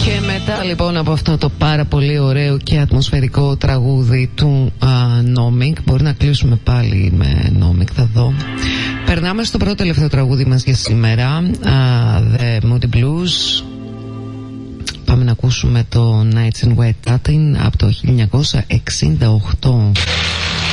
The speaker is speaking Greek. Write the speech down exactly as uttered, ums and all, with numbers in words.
Και μετά λοιπόν από αυτό το πάρα πολύ ωραίο και ατμοσφαιρικό τραγούδι του Νόμικ, μπορεί να κλείσουμε πάλι με Νόμικ, θα δω. Περνάμε στο πρώτο τελευταίο τραγούδι μας για σήμερα, uh, The Moody Blues. Πάμε να ακούσουμε το Nights in Wet Satin από το χίλια εννιακόσια εξήντα οκτώ.